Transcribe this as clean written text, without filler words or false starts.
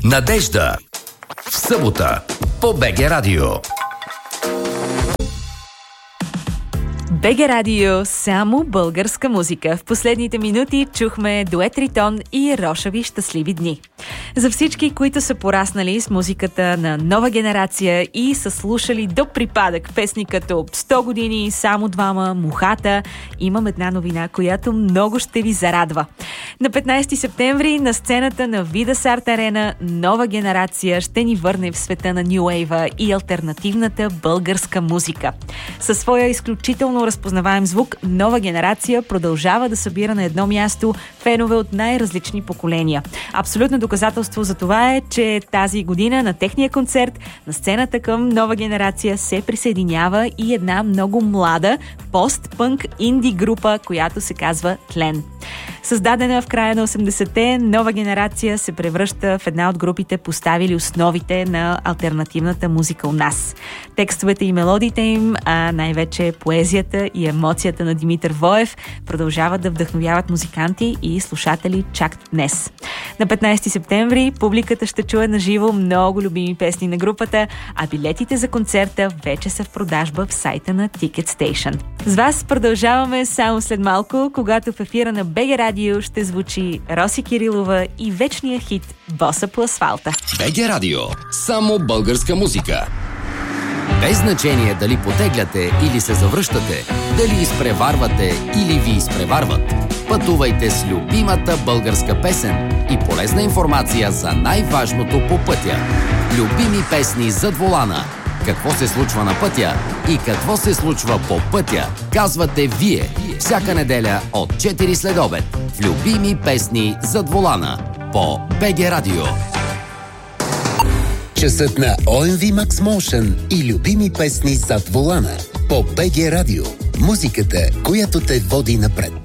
Надежда. В събота по БГ Радио. БГ Радио, само българска музика. В последните минути чухме дует Ритон и Рошави щастливи дни. За всички, които са пораснали с музиката на нова генерация и са слушали до припадък песни като 100 години, само двама, Мухата, имам една новина, която много ще ви зарадва. На 15 септември на сцената на Видас Арт Арена нова генерация ще ни върне в света на Ню Уейва и алтернативната българска музика. Със своя изключително разпознаваем звук, нова генерация продължава да събира на едно място фенове от най-различни поколения. Абсолютно доказателство за това е, че тази година на техния концерт на сцената към нова генерация се присъединява и една много млада пост-пънк инди група, която се казва Тлен. Създадена в края на 80-те, нова генерация се превръща в една от групите, поставили основите на алтернативната музика у нас. Текстовете и мелодиите им, а най-вече поезията и емоцията на Димитър Воев продължават да вдъхновяват музиканти и слушатели чак днес. На 15 септември публиката ще чуе на живо много любими песни на групата, а билетите за концерта вече са в продажба в сайта на Ticket Station. С вас продължаваме само след малко, когато в ефира на БГ Радио ще звучи Роси Кирилова и вечния хит "Боса по асфалта". БГ Радио. Само българска музика. Без значение дали потегляте или се завръщате, дали изпреварвате или ви изпреварват. Пътувайте с любимата българска песен и полезна информация за най-важното по пътя. Любими песни зад волана. Какво се случва на пътя и какво се случва по пътя, казвате вие. Всяка неделя от 4 след обед. В любими песни зад волана по БГ Радио. Часът на OMV Max Motion и любими песни зад волана по БГ Радио. Музиката, която те води напред.